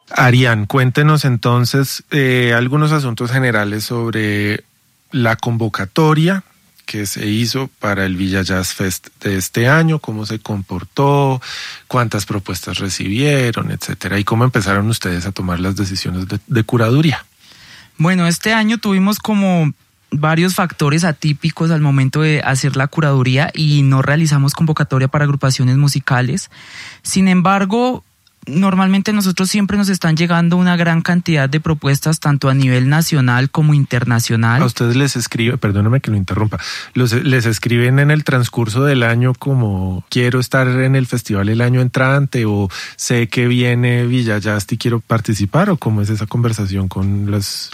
Arián, cuéntenos entonces algunos asuntos generales sobre la convocatoria que se hizo para el Villa Jazz Fest de este año, cómo se comportó, cuántas propuestas recibieron, etcétera, y cómo empezaron ustedes a tomar las decisiones de curaduría. Bueno, este año tuvimos como varios factores atípicos al momento de hacer la curaduría y no realizamos convocatoria para agrupaciones musicales. Sin embargo, normalmente nosotros siempre nos están llegando una gran cantidad de propuestas tanto a nivel nacional como internacional. A ustedes les escribe, perdóname que lo interrumpa, les escriben en el transcurso del año como quiero estar en el festival el año entrante o sé que viene Villa Jazz y quiero participar, o cómo es esa conversación con las